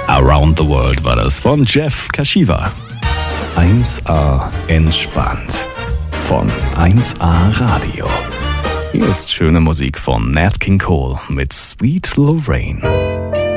Around the World war das von Jeff Kashiwa. 1A entspannt von 1A Radio. Hier ist schöne Musik von Nat King Cole mit Sweet Lorraine.